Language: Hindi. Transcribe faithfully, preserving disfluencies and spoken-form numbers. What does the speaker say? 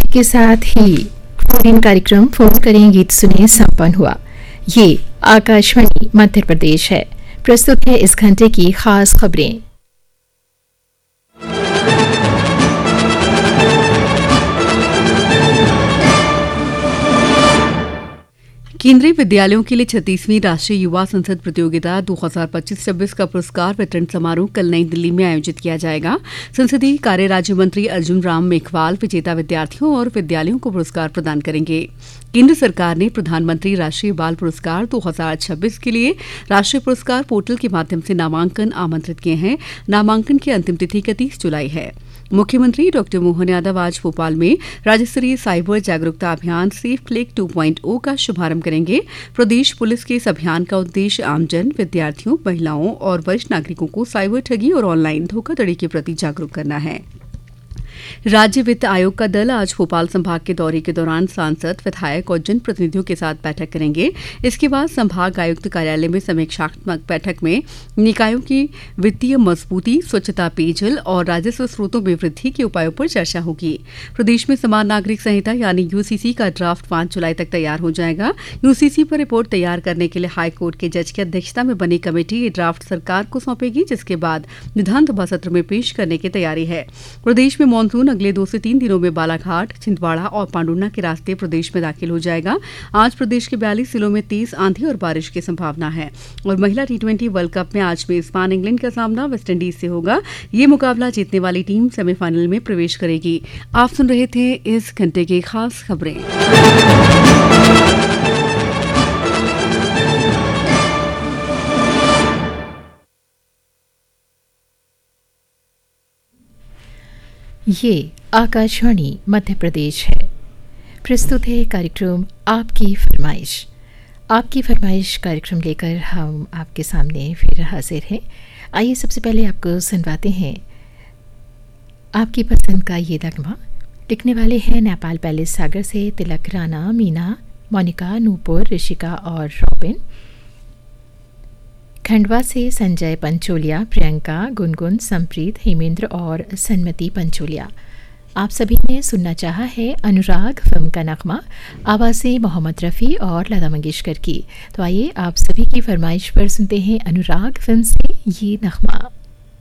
गीत के साथ ही फोन इन कार्यक्रम फोन करें गीत सुने संपन्न हुआ। ये आकाशवाणी मध्य प्रदेश है। प्रस्तुत है इस घंटे की खास खबरें। केंद्रीय विद्यालयों के लिए छत्तीसवीं राष्ट्रीय युवा संसद प्रतियोगिता दो हज़ार पच्चीस छब्बीस का पुरस्कार वितरण समारोह कल नई दिल्ली में आयोजित किया जाएगा। संसदीय कार्य राज्य मंत्री अर्जुन राम मेघवाल विजेता विद्यार्थियों और विद्यालयों को पुरस्कार प्रदान करेंगे। केंद्र सरकार ने प्रधानमंत्री राष्ट्रीय बाल पुरस्कार दो हज़ार छब्बीस के लिए राष्ट्रीय पुरस्कार पोर्टल के माध्यम से नामांकन आमंत्रित किए हैं। नामांकन की अंतिम तिथि इकतीस जुलाई है। मुख्यमंत्री डॉक्टर मोहन यादव आज भोपाल में राज्य स्तरीय साइबर जागरूकता अभियान सेफ क्लिक टू पॉइंट ओ का शुभारंभ करेंगे। प्रदेश पुलिस के इस अभियान का उद्देश्य आमजन, विद्यार्थियों, महिलाओं और वरिष्ठ नागरिकों को साइबर ठगी और ऑनलाइन धोखाधड़ी के प्रति जागरूक करना है। राज्य वित्त आयोग का दल आज भोपाल संभाग के दौरे के दौरान सांसद, विधायक और जनप्रतिनिधियों के साथ बैठक करेंगे। इसके बाद संभाग आयुक्त कार्यालय में समीक्षात्मक बैठक में निकायों की वित्तीय मजबूती, स्वच्छता, पेयजल और राजस्व स्रोतों में वृद्धि के उपायों पर चर्चा होगी। प्रदेश में समान नागरिक संहिता यानी यूसीसी का ड्राफ्ट पांच जुलाई तक तैयार हो जाएगा। यूसीसी पर रिपोर्ट तैयार करने के लिए हाईकोर्ट के जज की अध्यक्षता में बनी कमेटी ये ड्राफ्ट सरकार को सौंपेगी, जिसके बाद विधानसभा सत्र में पेश करने की तैयारी है। प्रदेश में मॉनसून अगले दो से तीन दिनों में बालाघाट, छिंदवाड़ा और पांडुर्ना के रास्ते प्रदेश में दाखिल हो जाएगा। आज प्रदेश के बयालीस जिलों में तेज आंधी और बारिश की संभावना है। और महिला टी ट्वेंटी वर्ल्ड कप में आज मेजबान इंग्लैंड का सामना वेस्टइंडीज से होगा। ये मुकाबला जीतने वाली टीम सेमीफाइनल में प्रवेश करेगी। आप सुन रहे थे इस घंटे की खास खबरें। ये आकाशवाणी मध्य प्रदेश है। प्रस्तुत है कार्यक्रम आपकी फरमाइश। आपकी फरमाइश कार्यक्रम लेकर हम आपके सामने फिर हाजिर हैं। आइए सबसे पहले आपको सुनवाते हैं आपकी पसंद का ये नगमा। लिखने वाले हैं नेपाल पैलेस सागर से तिलक राणा, मीना, मोनिका, नूपुर, ऋषिका और रॉबिन। खंडवा से संजय पंचोलिया, प्रियंका, गुनगुन, संप्रीत, हेमेंद्र और सन्मति पंचोलिया। आप सभी ने सुनना चाहा है अनुराग फिल्म का नगमा, आवाज़ें मोहम्मद रफ़ी और लता मंगेशकर की। तो आइए आप सभी की फरमाइश पर सुनते हैं अनुराग फिल्म से ये नगमा।